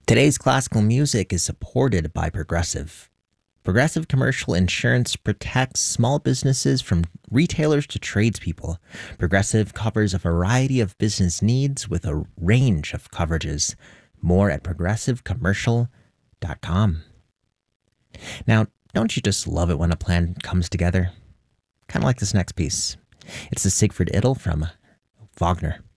Today's classical music is supported by Progressive. Progressive Commercial Insurance protects small businesses from retailers to tradespeople. Progressive covers a variety of business needs with a range of coverages. More at progressivecommercial.com. Now, don't you just love it when a plan comes together? Kind of like this next piece. It's the Siegfried Idyll from Wagner.